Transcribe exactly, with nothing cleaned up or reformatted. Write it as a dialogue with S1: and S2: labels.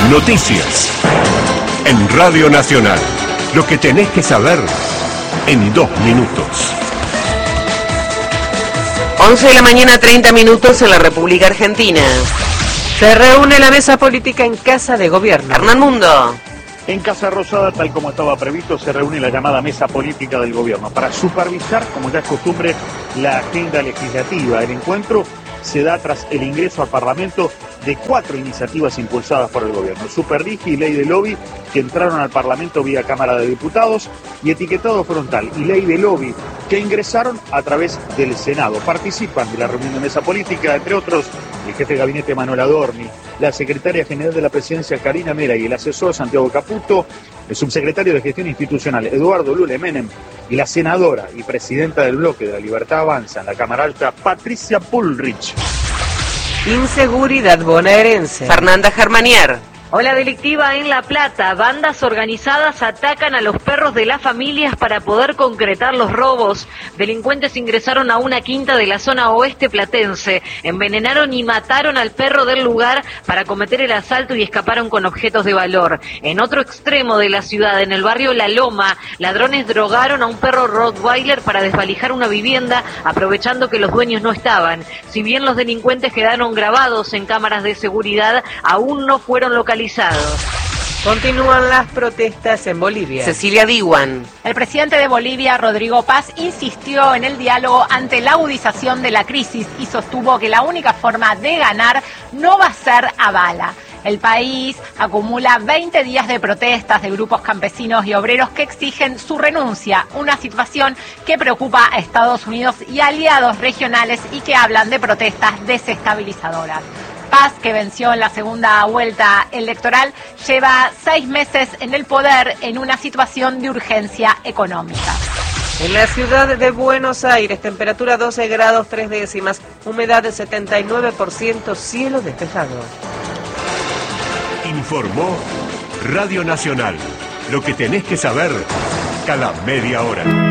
S1: Noticias. En Radio Nacional. Lo que tenés que saber en dos minutos.
S2: once de la mañana, treinta minutos en la República Argentina.
S3: Se reúne la mesa política en Casa de Gobierno.
S2: Hernán Mundo.
S4: En Casa Rosada, tal como estaba previsto, se reúne la llamada Mesa Política del Gobierno para supervisar, como ya es costumbre, la agenda legislativa. El encuentro se da tras el ingreso al Parlamento de cuatro iniciativas impulsadas por el Gobierno. Superdigi y Ley de Lobby, que entraron al Parlamento vía Cámara de Diputados, y Etiquetado Frontal y Ley de Lobby, que ingresaron a través del Senado. Participan de la reunión de Mesa Política, entre otros, el jefe de gabinete Manuel Adorni, la secretaria general de la Presidencia Karina Mera y el asesor Santiago Caputo, el subsecretario de Gestión Institucional Eduardo Lule Menem y la senadora y presidenta del bloque de la Libertad Avanza en la Cámara Alta, Patricia Bullrich.
S3: Inseguridad bonaerense.
S2: Fernanda Germanier.
S5: Ola delictiva en La Plata. Bandas organizadas atacan a los perros de las familias para poder concretar los robos. Delincuentes ingresaron a una quinta de la zona oeste platense. Envenenaron y mataron al perro del lugar para cometer el asalto y escaparon con objetos de valor. En otro extremo de la ciudad, en el barrio La Loma, ladrones drogaron a un perro Rottweiler para desvalijar una vivienda, aprovechando que los dueños no estaban. Si bien los delincuentes quedaron grabados en cámaras de seguridad, aún no fueron localizados.
S3: Continúan las protestas en Bolivia.
S2: Cecilia Diwan.
S6: El presidente de Bolivia, Rodrigo Paz, insistió en el diálogo ante la agudización de la crisis y sostuvo que la única forma de ganar no va a ser a bala. El país acumula veinte días de protestas de grupos campesinos y obreros que exigen su renuncia, una situación que preocupa a Estados Unidos y aliados regionales y que hablan de protestas desestabilizadoras. Paz, que venció en la segunda vuelta electoral, lleva seis meses en el poder en una situación de urgencia económica.
S3: En la ciudad de Buenos Aires, temperatura doce grados tres décimas, humedad de setenta y nueve por ciento, cielo despejado.
S1: Informó Radio Nacional. Lo que tenés que saber cada media hora.